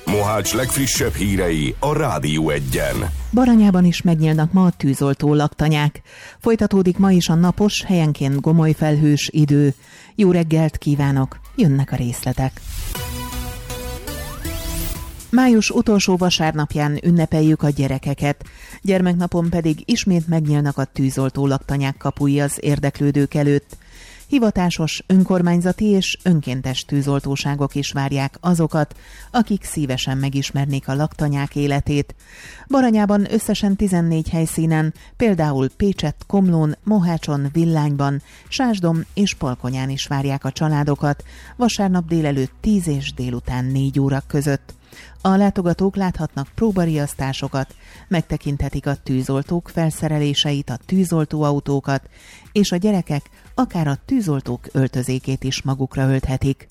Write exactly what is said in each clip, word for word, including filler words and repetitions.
Mohács legfrissebb hírei a Rádió Egyen. Baranyában is megnyílnak ma a tűzoltó laktanyák. Folytatódik ma is a napos, helyenként gomoly felhős idő. Jó reggelt kívánok, jönnek a részletek. Május utolsó vasárnapján ünnepeljük a gyerekeket, gyermeknapon pedig ismét megnyílnak a tűzoltó laktanyák kapui az érdeklődők előtt. Hivatásos, önkormányzati és önkéntes tűzoltóságok is várják azokat, akik szívesen megismernék a laktanyák életét. Baranyában összesen tizennégy helyszínen, például Pécsett, Komlón, Mohácson, Villányban, Sásdom és Palkonyán is várják a családokat, vasárnap délelőtt tíz és délután négy óra között. A látogatók láthatnak próbariasztásokat, megtekinthetik a tűzoltók felszereléseit, a tűzoltóautókat, és a gyerekek akár a tűzoltók öltözékét is magukra ölthetik.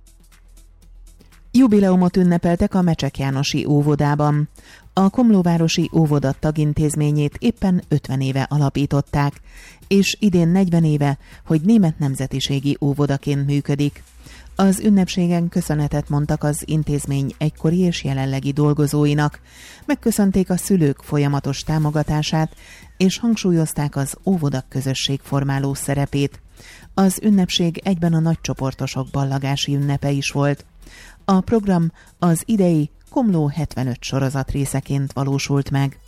Jubileumot ünnepeltek a Mecsek Jánosi óvodában. A Komlóvárosi óvoda tagintézményét éppen ötven éve alapították, és idén negyven éve, hogy német nemzetiségi óvodaként működik. Az ünnepségen köszönetet mondtak az intézmény egykori és jelenlegi dolgozóinak, megköszönték a szülők folyamatos támogatását, és hangsúlyozták az óvoda közösségformáló szerepét. Az ünnepség egyben a nagycsoportosok ballagási ünnepe is volt. A program az idei Komló hetvenöt sorozat részeként valósult meg.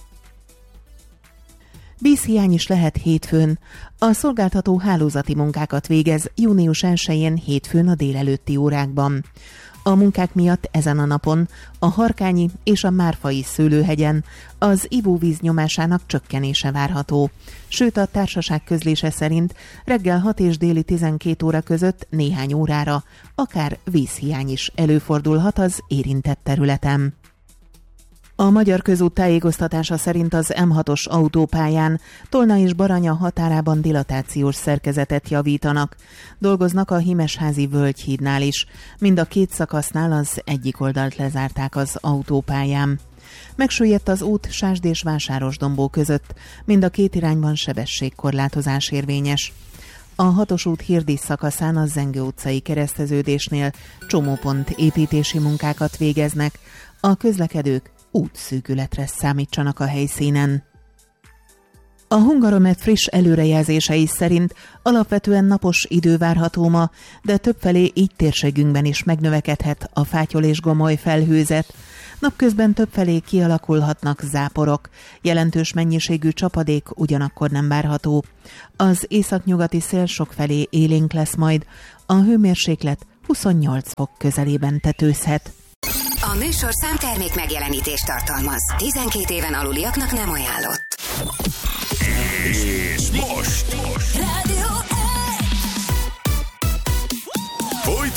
Vízhiány is lehet hétfőn. A szolgáltató hálózati munkákat végez június elsején hétfőn a délelőtti órákban. A munkák miatt ezen a napon a Harkányi és a Márfai szőlőhegyen az ivóvíz nyomásának csökkenése várható. Sőt, a társaság közlése szerint reggel hat és déli tizenkét óra között néhány órára akár vízhiány is előfordulhat az érintett területen. A Magyar Közút tájékoztatása szerint az M hatos autópályán Tolna és Baranya határában dilatációs szerkezetet javítanak. Dolgoznak a Himesházi Völgyhídnál is. Mind a két szakasznál az egyik oldalt lezárták az autópályán. Megsüllyedt az út Sásd és Vásárosdombó között, mind a két irányban sebességkorlátozás érvényes. A hatos út Hirdis szakaszán a Zengő utcai kereszteződésnél csomópont építési munkákat végeznek. A közlekedők útszűkületre számítsanak a helyszínen. A Hungaromet friss előrejelzései szerint alapvetően napos idő várható ma, de többfelé így térségünkben is megnövekedhet a fátyol és gomoly felhőzet. Napközben többfelé kialakulhatnak záporok, jelentős mennyiségű csapadék ugyanakkor nem várható. Az északnyugati szél sokfelé élénk lesz majd, a hőmérséklet huszonnyolc fok közelében tetőzhet. A műsorszám termék megjelenítést tartalmaz. tizenkét éven aluliaknak nem ajánlott.